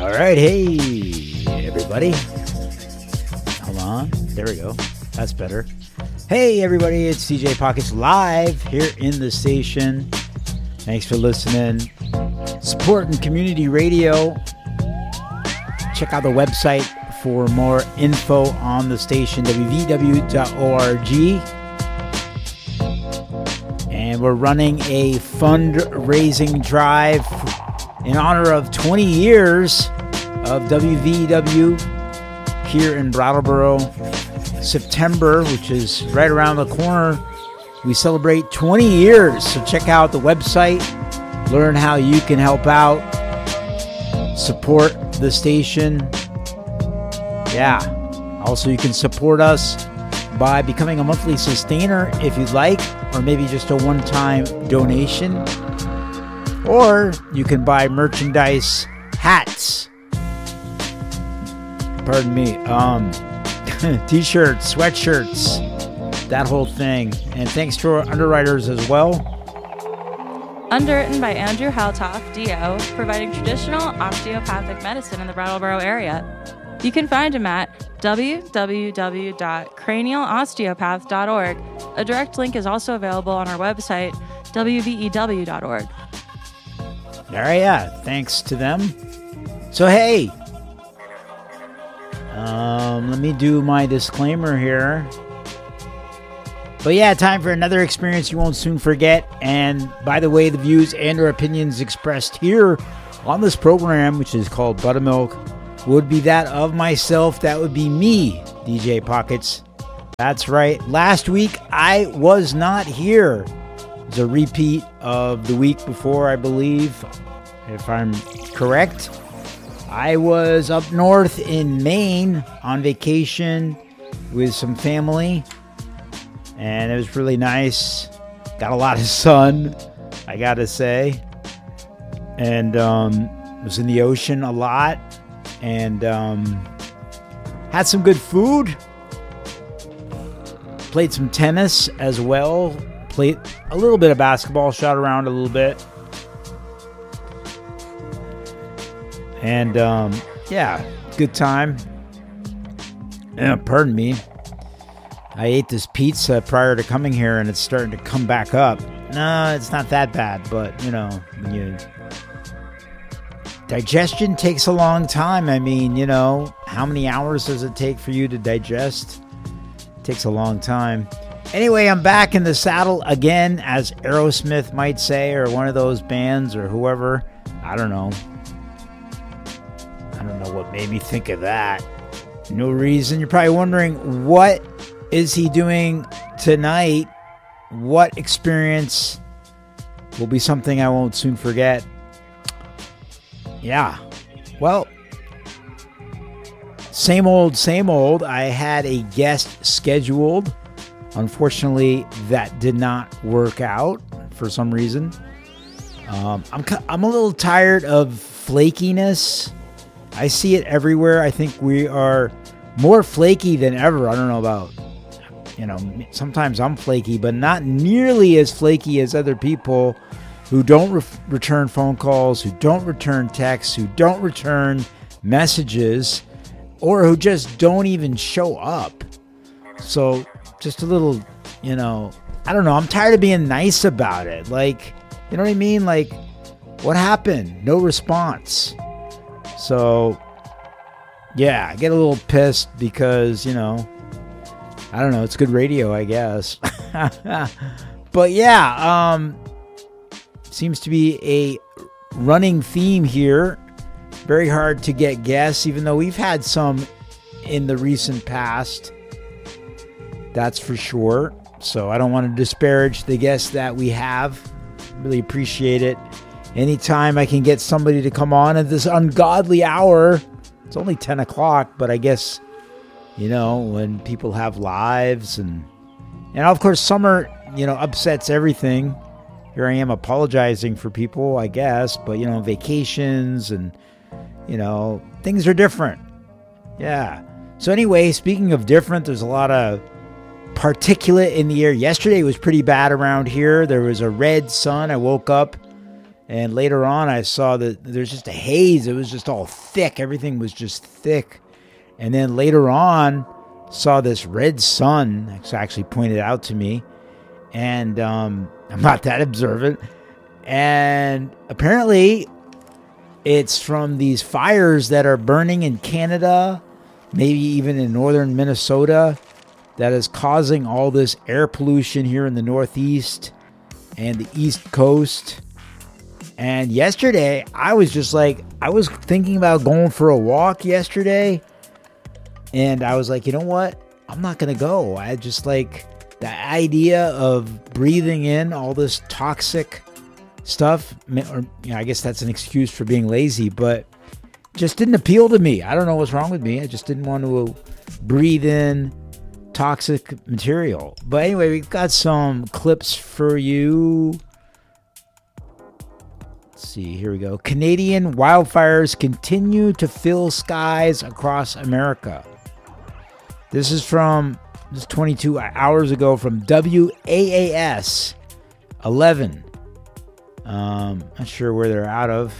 All right, hey, everybody. Hold on. There we go. That's better. Hey, everybody, it's DJ Pockets live here in the station. Thanks for listening. Supporting community radio. Check out the website for more info on the station, wvw.org. And we're running a fundraising drive in honor of 20 years of WVW here in Brattleboro. September, which is right around the corner, we celebrate 20 years. So check out the website, learn how you can help out, support the station. Yeah. Also, you can support us by becoming a monthly sustainer if you'd like, or maybe just a one-time donation. Or you can buy merchandise, hats. Pardon me. T-shirts, sweatshirts, that whole thing. And thanks to our underwriters as well. Underwritten by Andrew Haltoff, DO, providing traditional osteopathic medicine in the Brattleboro area. You can find him at www.cranialosteopath.org. A direct link is also available on our website, wvew.org. All right, yeah, thanks to them. So, hey, let me do my disclaimer here. But yeah, time for another experience you won't soon forget. And by the way, the views and or opinions expressed here on this program, which is called Buttermilk, would be that of myself. That would be me, DJ Pockets. That's right. Last week, I was not here. It's a repeat of the week before, I believe, if I'm correct. I was up north in Maine on vacation with some family, and it was really nice. Got a lot of sun, I gotta say, and was in the ocean a lot, and had some good food. Played some tennis as well. Played a little bit of basketball, shot around a little bit. And, yeah, good time. Pardon me. I ate this pizza prior to coming here, and it's starting to come back up. No, it's not that bad, but, you know, digestion takes a long time. I mean, you know, how many hours does it take for you to digest? It takes a long time. Anyway, I'm back in the saddle again, as Aerosmith might say, or one of those bands, or whoever. I don't know what made me think of that. No reason. You're probably wondering, what is he doing tonight? What experience will be something I won't soon forget? Yeah. Well, same old, same old. I had a guest scheduled. Unfortunately, that did not work out for some reason. I'm a little tired of flakiness. I see it everywhere. I think we are more flaky than ever. I don't know about, you know, sometimes I'm flaky, but not nearly as flaky as other people who don't return phone calls, who don't return texts, who don't return messages, or who just don't even show up. So just a little, you know, I don't know. I'm tired of being nice about it. Like, you know what I mean? Like, what happened? No response. So, yeah, I get a little pissed because, you know, I don't know. It's good radio, I guess. But yeah, seems to be a running theme here. Very hard to get guests, even though we've had some in the recent past. That's for sure. So I don't want to disparage the guests that we have. Really appreciate it. Anytime I can get somebody to come on at this ungodly hour. It's only 10 o'clock, but I guess, you know, when people have lives and of course summer, you know, upsets everything. Here I am apologizing for people, I guess, but, you know, vacations and, you know, things are different. Yeah. So anyway, speaking of different, there's a lot of particulate in the air. Yesterday was pretty bad around here. There was a red sun. I woke up And later on, I saw that there's just a haze. It was just all thick. Everything was just thick. And then later on, saw this red sun. It's actually pointed out to me. And I'm not that observant. And apparently, it's from these fires that are burning in Canada, maybe even in northern Minnesota, that is causing all this air pollution here in the Northeast and the East Coast. And yesterday, I was thinking about going for a walk yesterday. And I was like, you know what? I'm not going to go. I just like the idea of breathing in all this toxic stuff. Or, I guess that's an excuse for being lazy, but just didn't appeal to me. I don't know what's wrong with me. I just didn't want to breathe in toxic material. But anyway, we've got some clips for you. Let's see, here we go. Canadian wildfires continue to fill skies across America. This is 22 hours ago from WAAS 11. Not sure where they're out of,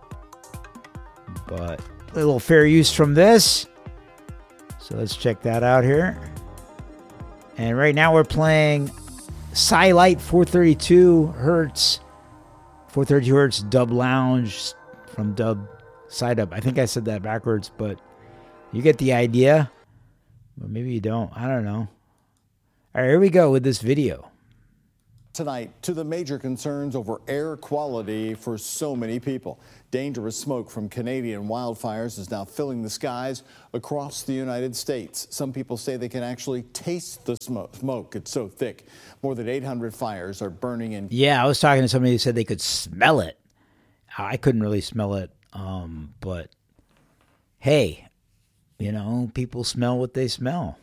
but a little fair use from this. So let's check that out here. And right now we're playing Sci-Light 432 Hertz. 432 Hertz Dub Lounge from Dub Side-Up. I think I said that backwards, but you get the idea. Or maybe you don't. I don't know. All right, here we go with this video. Tonight, to the major concerns over air quality for so many people. Dangerous smoke from Canadian wildfires is now filling the skies across the United States. Some people say they can actually taste the smoke. It's so thick. More than 800 fires are burning in. Yeah, I was talking to somebody who said they could smell it. I couldn't really smell it, but hey, people smell what they smell.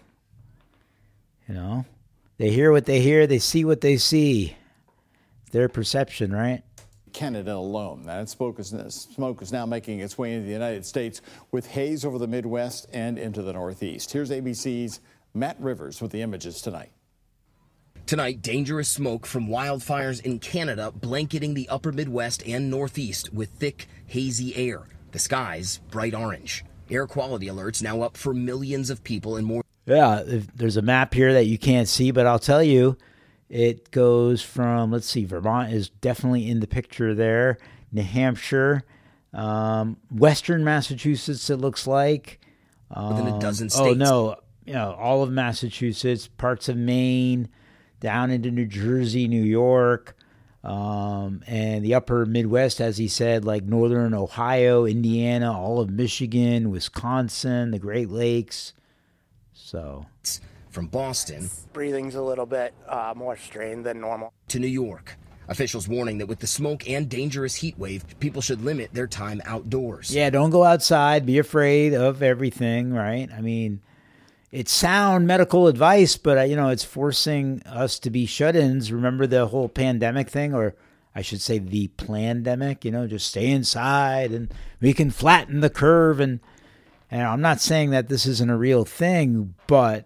They hear what they hear, they see what they see. Their perception, right? Canada alone. That smoke is now making its way into the United States with haze over the Midwest and into the Northeast. Here's ABC's Matt Rivers with the images tonight. Tonight, dangerous smoke from wildfires in Canada blanketing the upper Midwest and Northeast with thick, hazy air. The skies bright orange. Air quality alerts now up for millions of people in more. Yeah, there's a map here that you can't see, but I'll tell you, it goes from, let's see, Vermont is definitely in the picture there, New Hampshire, Western Massachusetts, it looks like. Within a dozen states. Oh, no, all of Massachusetts, parts of Maine, down into New Jersey, New York, and the upper Midwest, as he said, like northern Ohio, Indiana, all of Michigan, Wisconsin, the Great Lakes. So, from Boston, breathing's a little bit more strained than normal, to New York. Officials warning that with the smoke and dangerous heat wave, people should limit their time outdoors. Yeah, don't go outside. Be afraid of everything, right? I mean, it's sound medical advice, but, it's forcing us to be shut-ins. Remember the whole pandemic thing, or I should say the plandemic, just stay inside and we can flatten the curve. And I'm not saying that this isn't a real thing, but,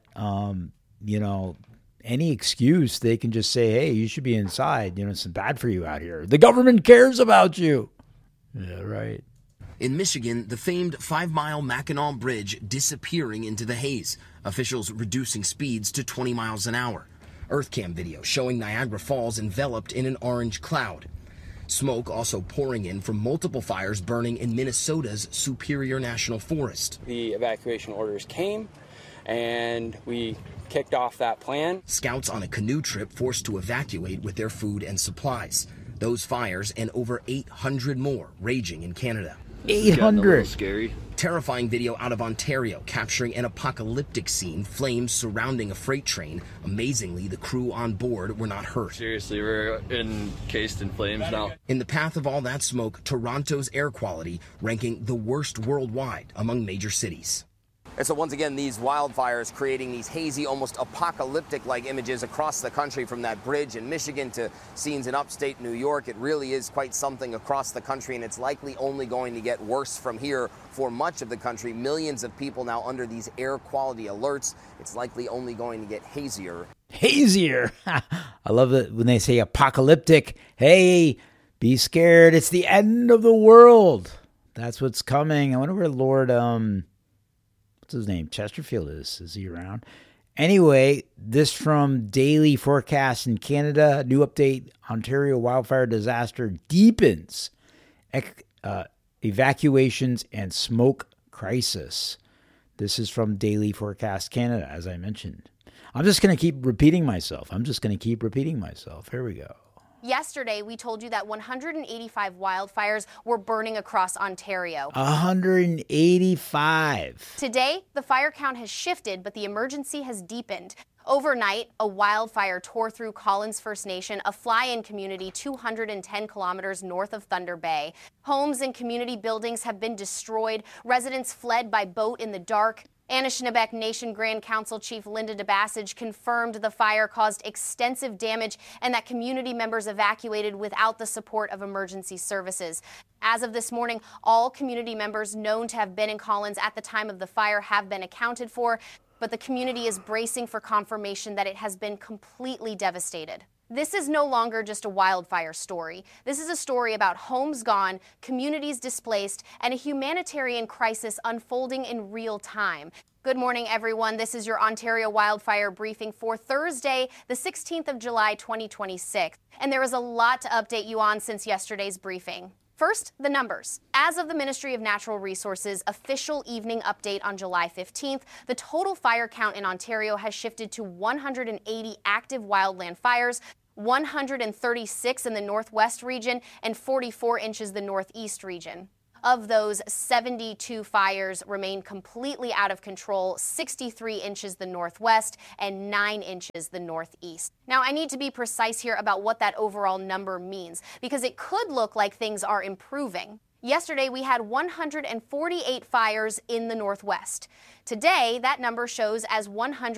any excuse, they can just say, hey, you should be inside. It's bad for you out here. The government cares about you. Yeah, right. In Michigan, the famed 5-mile Mackinac Bridge disappearing into the haze. Officials reducing speeds to 20 miles an hour. EarthCam video showing Niagara Falls enveloped in an orange cloud. Smoke also pouring in from multiple fires burning in Minnesota's Superior National Forest. The evacuation orders came, and we kicked off that plan. Scouts on a canoe trip forced to evacuate with their food and supplies. Those fires and over 800 more raging in Canada. 800. Scary. Terrifying video out of Ontario capturing an apocalyptic scene, flames surrounding a freight train. Amazingly, the crew on board were not hurt. Seriously, we're encased in flames now. In the path of all that smoke, Toronto's air quality ranking the worst worldwide among major cities. And so once again, these wildfires creating these hazy, almost apocalyptic-like images across the country, from that bridge in Michigan to scenes in upstate New York. It really is quite something across the country, and it's likely only going to get worse from here for much of the country. Millions of people now under these air quality alerts. It's likely only going to get hazier. Hazier. I love it when they say apocalyptic. Hey, Be scared. It's the end of the world. That's what's coming. I wonder where Lord, what's his name? Chesterfield is. Is he around? Anyway, this from Daily Forecast in Canada. New update. Ontario wildfire disaster deepens. Evacuations and smoke crisis. This is from Daily Forecast Canada, as I mentioned. I'm just going to keep repeating myself. Here we go. Yesterday, we told you that 185 wildfires were burning across Ontario. 185. Today, the fire count has shifted, but the emergency has deepened. Overnight, a wildfire tore through Collins First Nation, a fly-in community 210 kilometers north of Thunder Bay. Homes and community buildings have been destroyed. Residents fled by boat in the dark. Anishinaabeg Nation Grand Council Chief Linda DeBassage confirmed the fire caused extensive damage and that community members evacuated without the support of emergency services. As of this morning, all community members known to have been in Collins at the time of the fire have been accounted for, but the community is bracing for confirmation that it has been completely devastated. This is no longer just a wildfire story. This is a story about homes gone, communities displaced, and a humanitarian crisis unfolding in real time. Good morning, everyone. This is your Ontario wildfire briefing for Thursday, the 16th of July, 2026. And there is a lot to update you on since yesterday's briefing. First, the numbers. As of the Ministry of Natural Resources' official evening update on July 15th, the total fire count in Ontario has shifted to 180 active wildland fires, 136 in the Northwest region, and 44 inches the Northeast region. Of those, 72 fires remain completely out of control, 63 inches the Northwest and 9 inches the Northeast. Now, I need to be precise here about what that overall number means, because it could look like things are improving. Yesterday, we had 148 fires in the Northwest. Today, that number shows as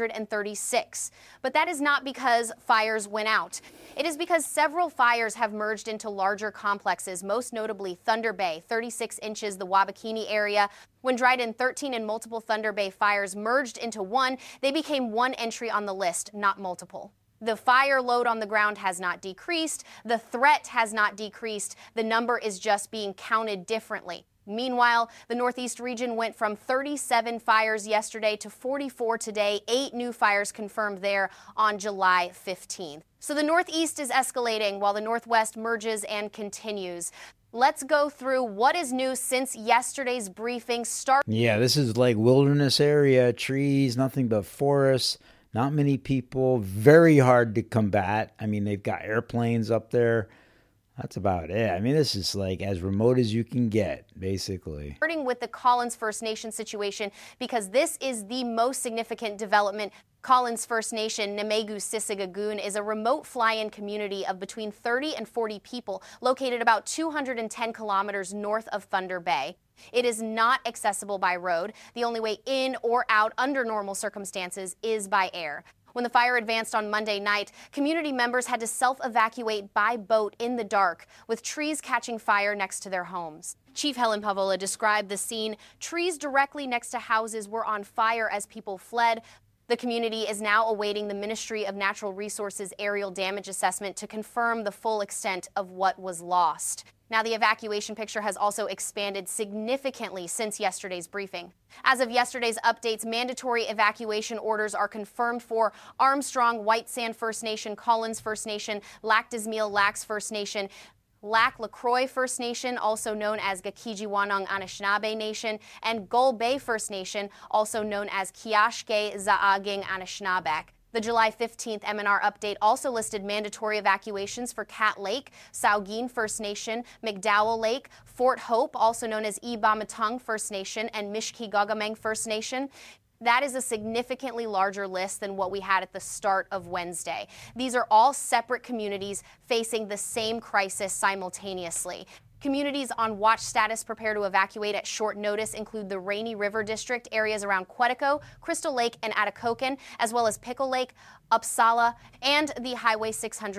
136. But that is not because fires went out. It is because several fires have merged into larger complexes, most notably Thunder Bay, 36 inches, the Wabakini area. When Dryden 13 and multiple Thunder Bay fires merged into one, they became one entry on the list, not multiple. The fire load on the ground has not decreased. The threat has not decreased. The number is just being counted differently. Meanwhile, the Northeast region went from 37 fires yesterday to 44 today, 8 new fires confirmed there on July 15th. So the Northeast is escalating while the Northwest merges and continues. Let's go through what is new since yesterday's briefing. Yeah, this is like wilderness area, trees, nothing but forests. Not many people, very hard to combat. I mean, they've got airplanes up there. That's about it. I mean, this is like as remote as you can get, basically. Starting with the Collins First Nation situation, because this is the most significant development. Collins First Nation, Nemegu-Sissegagoon, is a remote fly-in community of between 30 and 40 people located about 210 kilometers north of Thunder Bay. It is not accessible by road. The only way in or out under normal circumstances is by air. When the fire advanced on Monday night, community members had to self-evacuate by boat in the dark, with trees catching fire next to their homes. Chief Helen Pavola described the scene. Trees directly next to houses were on fire as people fled. The community is now awaiting the Ministry of Natural Resources aerial damage assessment to confirm the full extent of what was lost. Now, the evacuation picture has also expanded significantly since yesterday's briefing. As of yesterday's updates, mandatory evacuation orders are confirmed for Armstrong, White Sand First Nation, Collins First Nation, Lac des Mille Lacs First Nation, Lac LaCroix First Nation, also known as Gakijiwanong Anishinaabe Nation, and Gull Bay First Nation, also known as Kiashke Zaaging Anishinaabeg. The July 15th MNR update also listed mandatory evacuations for Cat Lake, Saugeen First Nation, McDowell Lake, Fort Hope, also known as Ibamatong First Nation, and Mishki-Gogameng First Nation. That is a significantly larger list than what we had at the start of Wednesday. These are all separate communities facing the same crisis simultaneously. Communities on watch status prepare to evacuate at short notice include the Rainy River District, areas around Quetico, Crystal Lake, and Atikokan, as well as Pickle Lake, Uppsala, and the Highway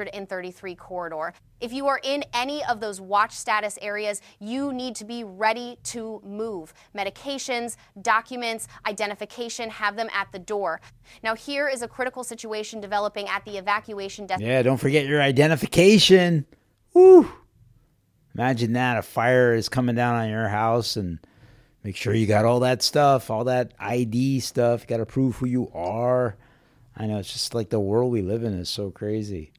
633 corridor. If you are in any of those watch status areas, you need to be ready to move. Medications, documents, identification, have them at the door. Now, here is a critical situation developing at the evacuation destination. Yeah, don't forget your identification. Woo! Imagine that. A fire is coming down on your house, and make sure you got all that stuff, all that ID stuff. You got to prove who you are. I know, it's just like the world we live in is so crazy.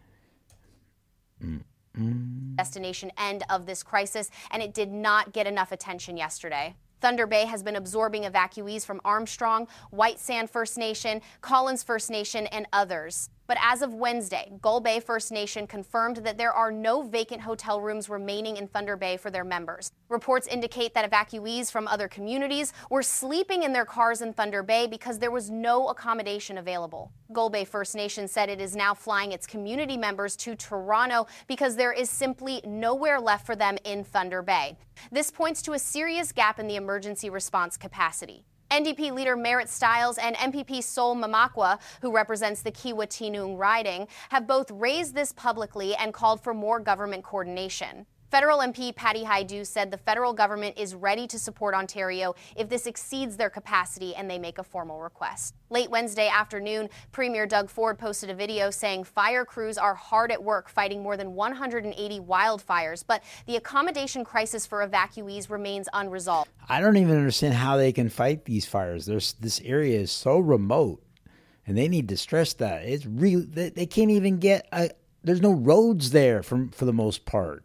Destination end of this crisis, and it did not get enough attention yesterday. Thunder Bay has been absorbing evacuees from Armstrong, White Sand First Nation, Collins First Nation, and others. But as of Wednesday, Gull Bay First Nation confirmed that there are no vacant hotel rooms remaining in Thunder Bay for their members. Reports indicate that evacuees from other communities were sleeping in their cars in Thunder Bay because there was no accommodation available. Gull Bay First Nation said it is now flying its community members to Toronto because there is simply nowhere left for them in Thunder Bay. This points to a serious gap in the emergency response capacity. NDP leader Merritt Stiles and MPP Sol Mamakwa, who represents the Kiiwetinoong riding, have both raised this publicly and called for more government coordination. Federal MP Patty Hajdu said the federal government is ready to support Ontario if this exceeds their capacity and they make a formal request. Late Wednesday afternoon, Premier Doug Ford posted a video saying fire crews are hard at work fighting more than 180 wildfires, but the accommodation crisis for evacuees remains unresolved. I don't even understand how they can fight these fires. This area is so remote, and they need to stress that. It's really, they can't even get, there's no roads there for the most part.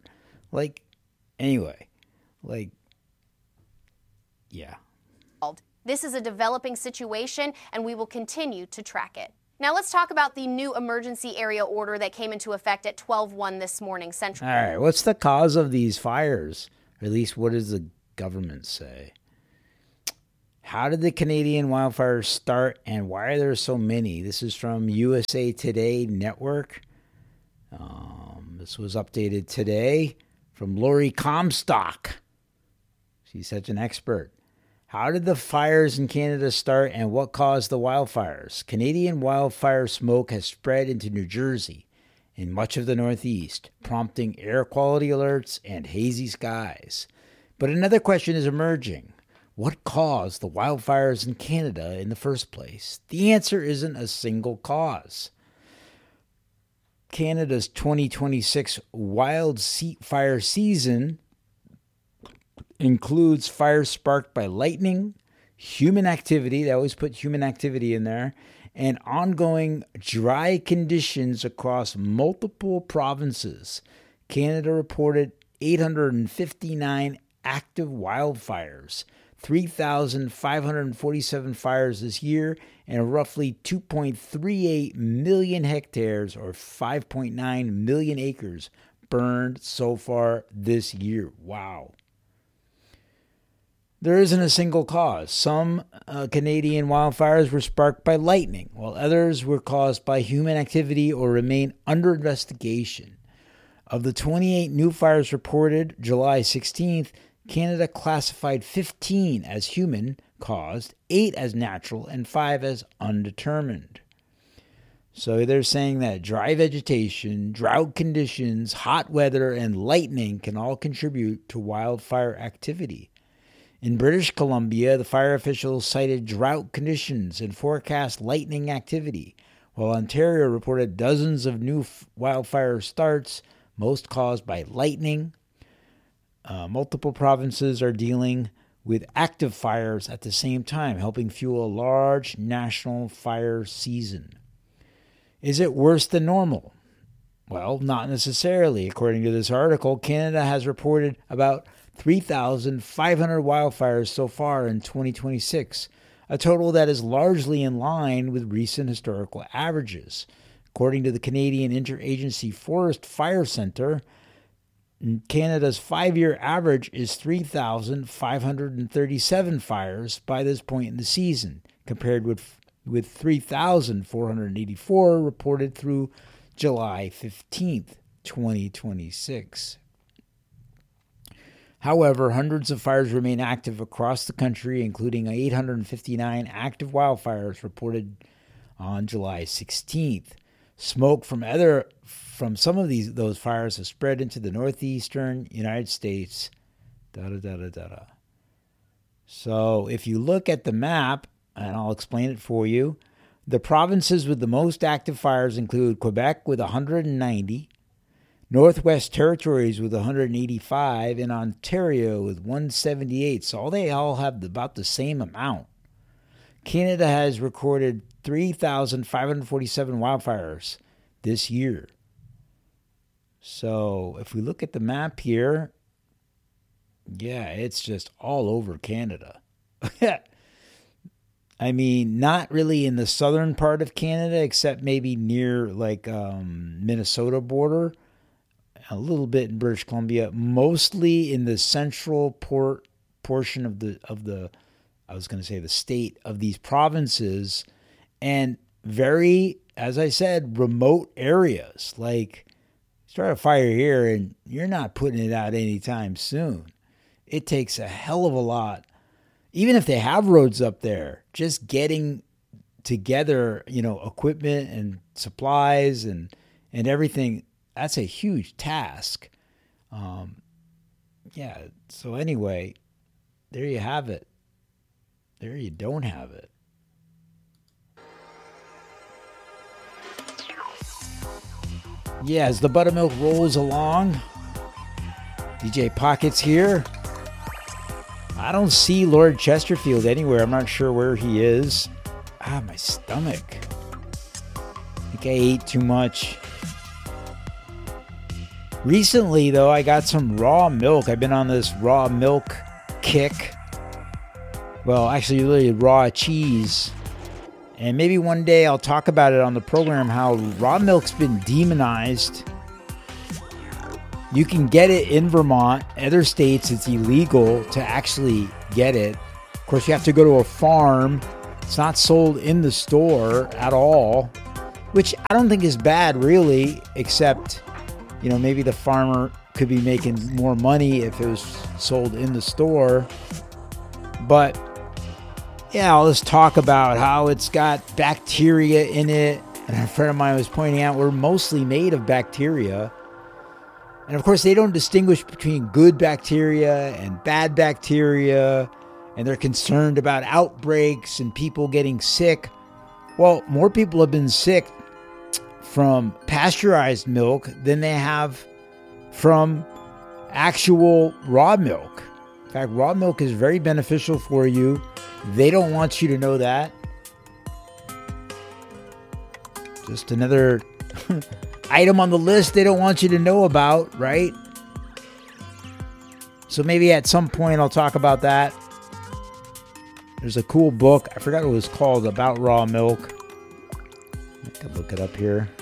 Yeah. This is a developing situation, and we will continue to track it. Now let's talk about the new emergency area order that came into effect at 12:01 this morning Central. All right, what's the cause of these fires? Or at least what does the government say? How did the Canadian wildfires start, and why are there so many? This is from USA Today Network. This was updated today from Lori Comstock. She's such an expert. How did the fires in Canada start, and what caused the wildfires? Canadian wildfire smoke has spread into New Jersey and much of the Northeast, prompting air quality alerts and hazy skies. But another question is emerging. What caused the wildfires in Canada in the first place? The answer isn't a single cause. Canada's 2026 wildfire season includes fires sparked by lightning, human activity, they always put human activity in there, and ongoing dry conditions across multiple provinces. Canada reported 859 active wildfires, 3,547 fires this year, and roughly 2.38 million hectares or 5.9 million acres burned so far this year. Wow. There isn't a single cause. Some Canadian wildfires were sparked by lightning, while others were caused by human activity or remain under investigation. Of the 28 new fires reported July 16th, Canada classified 15 as human-caused, 8 as natural, and 5 as undetermined. So they're saying that dry vegetation, drought conditions, hot weather, and lightning can all contribute to wildfire activity. In British Columbia, the fire officials cited drought conditions and forecast lightning activity, while Ontario reported dozens of new wildfire starts, most caused by lightning. Multiple provinces are dealing with active fires at the same time, helping fuel a large national fire season. Is it worse than normal? Well, not necessarily. According to this article, Canada has reported about 3,500 wildfires so far in 2026, a total that is largely in line with recent historical averages. According to the Canadian Interagency Forest Fire Centre, Canada's 5-year average is 3,537 fires by this point in the season, compared with 3,484 reported through July 15th, 2026. However, hundreds of fires remain active across the country, including 859 active wildfires reported on July 16th. Smoke from some of those fires has spread into the northeastern United States. So if you look at the map, and I'll explain it for you, the provinces with the most active fires include Quebec with 190, Northwest Territories with 185, and Ontario with 178. So they all have about the same amount. Canada has recorded 3,547 wildfires this year. So if we look at the map here, yeah, it's just all over Canada. I mean, not really in the southern part of Canada, except maybe near like Minnesota border, a little bit in British Columbia, mostly in the central portion of the I was going to say the state of these provinces, and very, as I said, remote areas. Like, start a fire here and you're not putting it out anytime soon. It takes a hell of a lot. Even if they have roads up there, just getting together, equipment and supplies and everything, that's a huge task. So anyway, there you have it. There you don't have it. Yeah, as the buttermilk rolls along, DJ Pockets here. I don't see Lord Chesterfield anywhere. I'm not sure where he is. My stomach. I think I ate too much. Recently, though, I got some raw milk. I've been on this raw milk kick. Well, actually, really raw cheese. And maybe one day I'll talk about it on the program, how raw milk's been demonized. You can get it in Vermont. Other states, it's illegal to actually get it. Of course, you have to go to a farm. It's not sold in the store at all, which I don't think is bad, really, except, maybe the farmer could be making more money if it was sold in the store. But yeah, I'll just talk about how it's got bacteria in it. And a friend of mine was pointing out we're mostly made of bacteria. And of course, they don't distinguish between good bacteria and bad bacteria. And they're concerned about outbreaks and people getting sick. Well, more people have been sick from pasteurized milk than they have from actual raw milk. In fact, raw milk is very beneficial for you. They don't want you to know that. Just another item on the list they don't want you to know about, right? So maybe at some point I'll talk about that. There's a cool book, I forgot what it was called, about raw milk. I could look it up here.